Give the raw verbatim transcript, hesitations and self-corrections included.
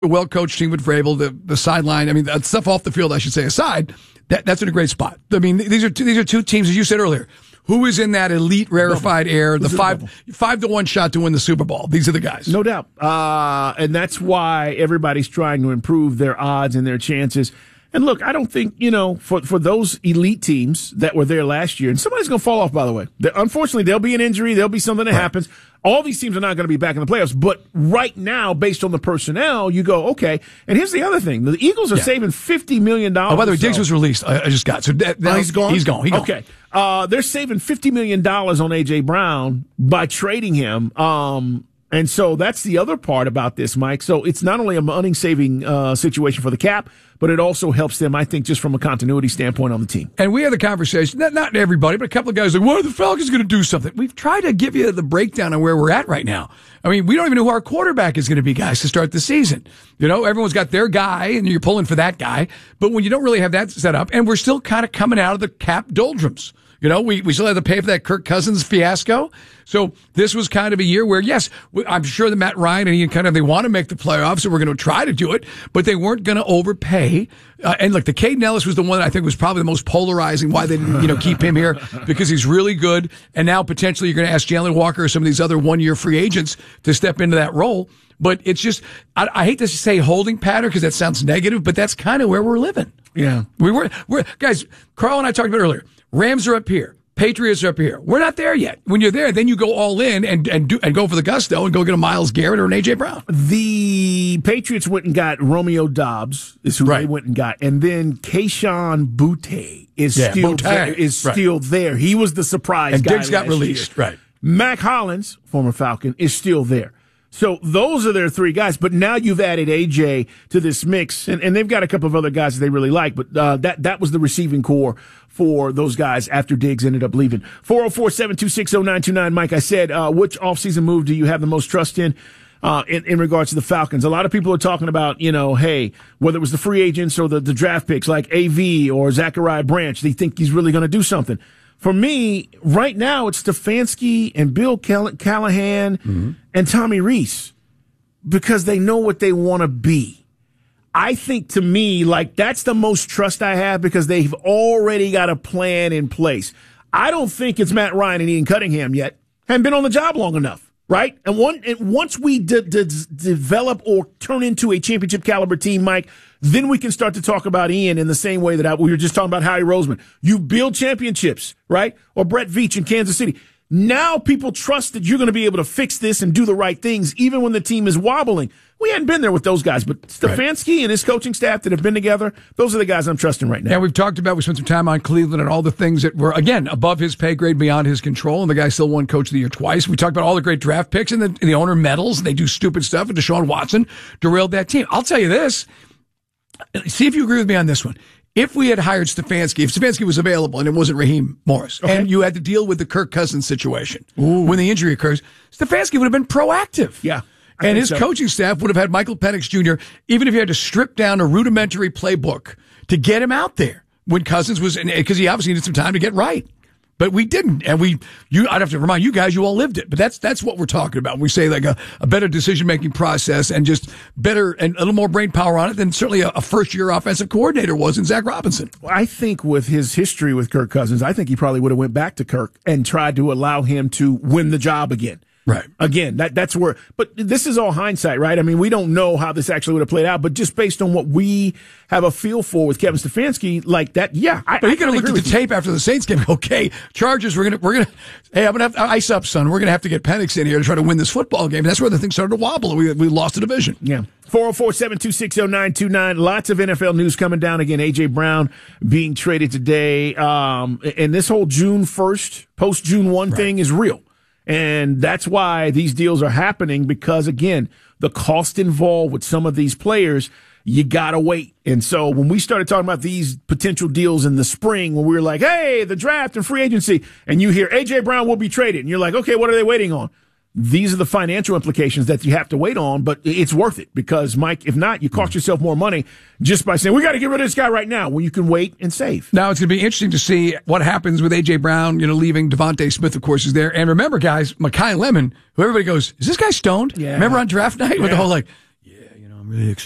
a well-coached team with Vrabel, the, the sideline, I mean, the stuff off the field, I should say, aside, that, that's in a great spot. I mean, these are two, these are two teams, as you said earlier, who is in that elite, rarefied air, the five, five to one shot to win the Super Bowl. These are the guys. No doubt. Uh, and that's why everybody's trying to improve their odds and their chances. And look, I don't think, you know, for, for those elite teams that were there last year, and somebody's going to fall off, by the way. Unfortunately, there'll be an injury. There'll be something that right. happens. All these teams are not going to be back in the playoffs. But right now, based on the personnel, you go, okay. And here's the other thing. The Eagles are yeah. saving fifty million dollars. Oh, by the way, Diggs was released. I, I just got. So that, that, oh, he's gone? He's gone. He's gone. Okay. Uh, they're saving fifty million dollars on A J. Brown by trading him. Um, and so that's the other part about this, Mike. So it's not only a money-saving uh, situation for the cap, but it also helps them, I think, just from a continuity standpoint on the team. And we had the conversation, not, not everybody, but a couple of guys like, what are the Falcons going to do something? We've tried to give you the breakdown of where we're at right now. I mean, we don't even know who our quarterback is going to be, guys, to start the season. You know, everyone's got their guy, and you're pulling for that guy. But when you don't really have that set up, and we're still kind of coming out of the cap doldrums. You know, we, we still had to pay for that Kirk Cousins fiasco. So this was kind of a year where, yes, I'm sure that Matt Ryan and Ian kind of, they want to make the playoffs, and we're going to try to do it, but they weren't going to overpay. Uh, and look, the Caden Ellis was the one that I think was probably the most polarizing, why they didn't, you know, keep him here, because he's really good. And now potentially you're going to ask Jalen Walker or some of these other one-year free agents to step into that role. But it's just, I, I hate to say holding pattern because that sounds negative, but that's kind of where we're living. Yeah. We were, we're, guys, Carl and I talked about it earlier. Rams are up here. Patriots are up here. We're not there yet. When you're there, then you go all in and and do and go for the gusto and go get a Myles Garrett or an A J. Brown. The Patriots went and got Romeo Doubs, is who right. they went and got, and then Kayshon Boutte is yeah, still Boutte. there, is right. still there. He was the surprise and guy. And Diggs got released. Year. Right. Mac Hollins, former Falcon, is still there. So those are their three guys, but now you've added A J to this mix, and, and they've got a couple of other guys that they really like, but uh, that that was the receiving core for those guys after Diggs ended up leaving. four oh four, seven two six, oh nine two nine. Mike, I said, uh, which offseason move do you have the most trust in, uh, in, in regards to the Falcons? A lot of people are talking about, you know, hey, whether it was the free agents or the, the draft picks like A V or Zachariah Branch, they think he's really going to do something. For me, right now, it's Stefanski and Bill Call- Callahan mm-hmm. and Tommy Rees because they know what they want to be. I think, to me, like, that's the most trust I have because they've already got a plan in place. I don't think it's Matt Ryan and Ian Cunningham yet. Haven't been on the job long enough, right? And, one, and once we de- de- develop or turn into a championship caliber team, Mike, then we can start to talk about Ian in the same way that I, we were just talking about Howie Roseman. You build championships, right? Or Brett Veach in Kansas City. Now people trust that you're going to be able to fix this and do the right things, even when the team is wobbling. We hadn't been there with those guys, but Stefanski right. and his coaching staff that have been together, those are the guys I'm trusting right now. Yeah, we've talked about, we spent some time on Cleveland and all the things that were, again, above his pay grade, beyond his control, and the guy still won Coach of the Year twice. We talked about all the great draft picks, and the, and the owner meddles, and they do stupid stuff, and Deshaun Watson derailed that team. I'll tell you this, see if you agree with me on this one. If we had hired Stefanski, if Stefanski was available and it wasn't Raheem Morris, okay. and you had to deal with the Kirk Cousins situation Ooh. when the injury occurs, Stefanski would have been proactive. Yeah. I and his so. coaching staff would have had Michael Penix Junior, even if he had to strip down a rudimentary playbook to get him out there when Cousins was, because he obviously needed some time to get right. But we didn't, and we, you, I'd have to remind you guys, you all lived it. But that's that's what we're talking about. We say like a, a better decision-making process and just better and a little more brain power on it than certainly a, a first-year offensive coordinator was in Zach Robinson. Well, I think with his history with Kirk Cousins, I think he probably would have went back to Kirk and tried to allow him to win the job again. Right. Again, that that's where, but this is all hindsight, right? I mean, we don't know how this actually would have played out, but just based on what we have a feel for with Kevin Stefanski, like that, yeah. I, but he could have looked at the tape after the Saints game. Okay, Chargers, we're gonna, we're gonna, hey, I'm gonna have to ice up, son. We're gonna have to get Penix in here to try to win this football game. And that's where the thing started to wobble. We we lost the division. Yeah. four oh four, seven two six, oh nine two nine. Lots of N F L news coming down again. A J. Brown being traded today. Um, and this whole June first, post June first right. thing is real. And that's why these deals are happening because, again, the cost involved with some of these players, you got to wait. And so when we started talking about these potential deals in the spring, when we were like, hey, the draft and free agency, and you hear A J. Brown will be traded, and you're like, okay, what are they waiting on? These are the financial implications that you have to wait on, but it's worth it because, Mike, if not, you cost yourself more money just by saying, we got to get rid of this guy right now when you can wait and save. Now, it's going to be interesting to see what happens with A J. Brown, you know, leaving. Devontae Smith, of course, is there. And remember, guys, Mekhi Lemon, who everybody goes, is this guy stoned? Yeah. Remember on draft night yeah. with the whole like, yeah, you know, I'm really excited.